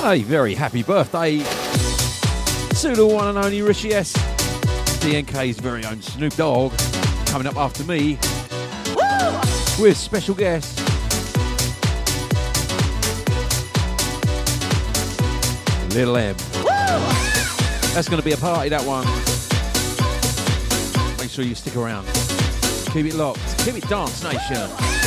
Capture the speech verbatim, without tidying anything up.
A very happy birthday to the one and only Rishi S. D N K's very own Snoop Dogg coming up after me. Woo! With special guest Little M. Woo! That's going to be a party, that one. Make sure you stick around. Keep it locked. Keep it Dance Nation.